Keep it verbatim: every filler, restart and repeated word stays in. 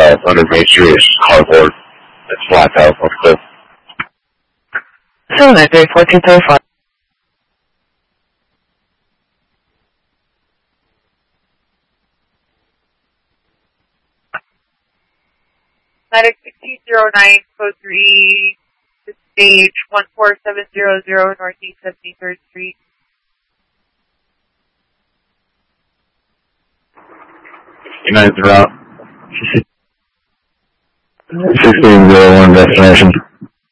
uh, under Main Street is cardboard. It's flat out. Okay. seven nine three, fourteen thirty-five. Medic sixteen zero nine, code three, stage one four seven zero zero, Northeast seventy-third Street. United route. sixteen zero one destination.